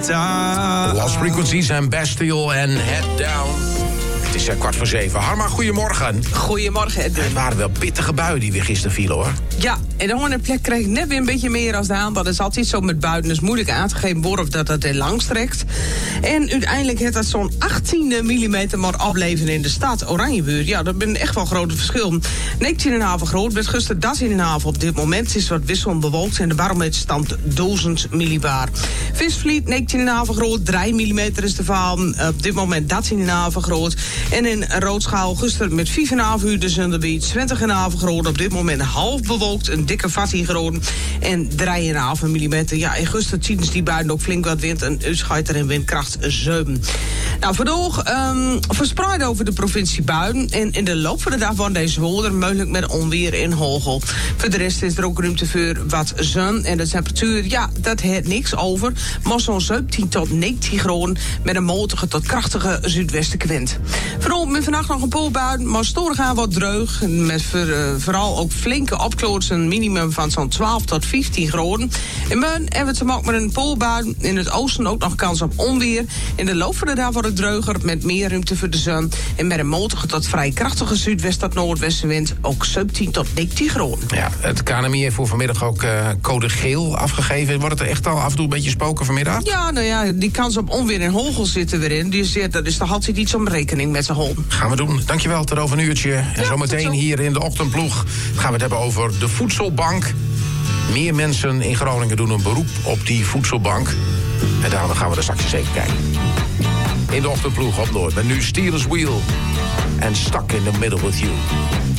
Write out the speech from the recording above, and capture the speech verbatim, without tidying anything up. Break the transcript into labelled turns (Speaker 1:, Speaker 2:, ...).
Speaker 1: Lost Frequencies en Bastille en Head Down. Het is uh, kwart voor zeven. Harma, goedemorgen.
Speaker 2: Goedemorgen, Edwin.
Speaker 1: Het waren wel pittige buien die weer gisteren vielen, hoor.
Speaker 2: Ja, en de andere plek kreeg ik net weer een beetje meer als de aan. Dat is altijd zo met buiten. Het is moeilijk aan te geven worden of dat het er lang strekt. En uiteindelijk heeft dat zo'n achttien millimeter maar opleveren in de stad. Oranjebuurt, ja, dat zijn echt wel grote verschillen. negentien komma vijf groot, met gisteren dertien komma vijf op dit moment. Het is wat wisselend bewolkt en de barometer stamt duizend millibar. Visvliet, negentien komma vijf groot, drie millimeter is de vaal. Op dit moment dertien komma vijf groot. En in Roodschaal gisteren met vijf komma vijf uur de Zunderbeat, twintig komma vijf groot. Op dit moment half bewolkt, een dikke vastien groot. En drie komma vijf millimeter. Ja, in gisteren zien ze die buiten ook flink wat wind. En uitschuiter en windkracht zeven. Nou, vandaag um, verspreid over de provincie buien. En in de loop van de dag van deze wolder mogelijk met onweer en hagel. Voor de rest is er ook ruimte voor wat zon. En de temperatuur, ja, dat heeft niks over. Maar zo'n zeventien tot negentien graden met een matige tot krachtige zuidwestenwind. Vooral met vannacht nog een poolbui, maar storen gaan wat dreug. Met voor, uh, vooral ook flinke opklootsen, een minimum van zo'n twaalf tot vijftien graden. In Meun hebben we te maken met een poolbui. In het oosten ook nog kans op onweer. In de loop van de dag wordt het dreuger met meer ruimte voor de zon. En met een matige tot vrij krachtige zuidwest tot noordwestenwind ook zeventien tot negentien graden.
Speaker 1: Ja, het K N M I heeft voor vanmiddag ook uh, code geel afgegeven. Wordt het er echt al af en toe een beetje spoken vanmiddag?
Speaker 2: Ja, nou ja, die kans op onweer en hagel zit er weer in. Dus ja, dat is toch altijd iets om rekening met z'n houden.
Speaker 1: Gaan we doen. Dankjewel, tot over een uurtje. En ja, zometeen hier in de ochtendploeg gaan we het hebben over de voedselbank. Meer mensen in Groningen doen een beroep op die voedselbank. En daarom gaan we er straks eens even kijken. In de ochtendploeg op Noord. Met nu Steelers Wheel en Stuck in the Middle with You.